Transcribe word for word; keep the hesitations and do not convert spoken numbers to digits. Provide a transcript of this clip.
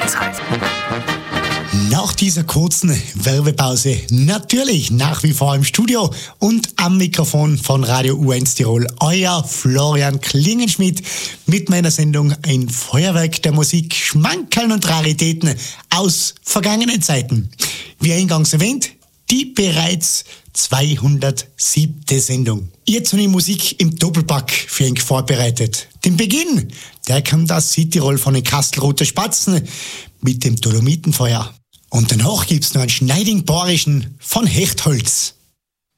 Nach dieser kurzen Werbepause natürlich nach wie vor im Studio und am Mikrofon von Radio U eins Tirol euer Florian Klingenschmidt mit meiner Sendung Ein Feuerwerk der Musik, Schmankerln und Raritäten aus vergangenen Zeiten. Wie eingangs erwähnt, die bereits zweihundertsiebte Sendung. Jetzt habe ich Musik im Doppelpack für euch vorbereitet. Den Beginn, der kommt aus Südtirol von den Kastelruther Spatzen mit dem Dolomitenfeuer. Und danach gibt's noch einen Schneiding-Borischen von Hechtholz.